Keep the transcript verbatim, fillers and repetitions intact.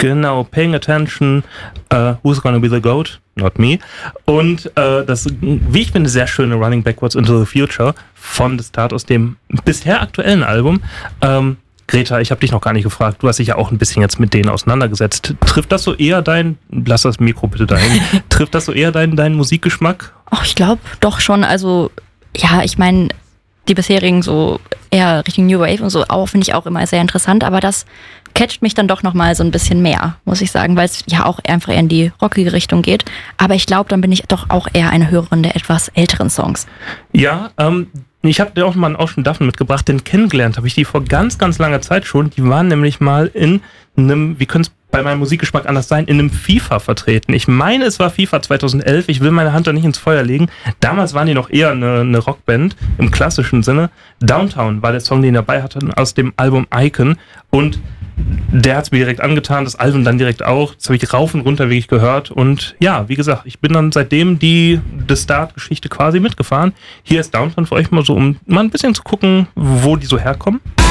Genau, Paying Attention, uh, Who's Gonna Be the Goat? Not me. Und äh, das, wie ich finde, sehr schöne Running Backwards into the Future von The Start aus dem bisher aktuellen Album. Ähm, Greta, ich habe dich noch gar nicht gefragt, du hast dich ja auch ein bisschen jetzt mit denen auseinandergesetzt. Trifft das so eher dein, lass das Mikro bitte dahin, trifft das so eher deinen dein Musikgeschmack? Ach, ich glaube doch schon, also ja, ich meine, die bisherigen so eher Richtung New Wave und so auch finde ich auch immer sehr interessant, aber das catcht mich dann doch nochmal so ein bisschen mehr, muss ich sagen, weil es ja auch einfach eher in die rockige Richtung geht. Aber ich glaube, dann bin ich doch auch eher eine Hörerin der etwas älteren Songs. Ja, ähm, ich habe dir auch mal einen Ocean Duffin mitgebracht, den kennengelernt habe ich die vor ganz, ganz langer Zeit schon. Die waren nämlich mal in einem, wie könnte es bei meinem Musikgeschmack anders sein, in einem FIFA vertreten. Ich meine, es war FIFA zweitausendelf. Ich will meine Hand da nicht ins Feuer legen. Damals waren die noch eher eine, eine Rockband im klassischen Sinne. Downtown war der Song, den die dabei hatten, aus dem Album Icon. Und der hat es mir direkt angetan, das Album dann direkt auch. Das habe ich rauf und runter wirklich gehört. Und ja, wie gesagt, ich bin dann seitdem die The Start-Geschichte quasi mitgefahren. Hier ist Downtown für euch mal so, um mal ein bisschen zu gucken, wo die so herkommen.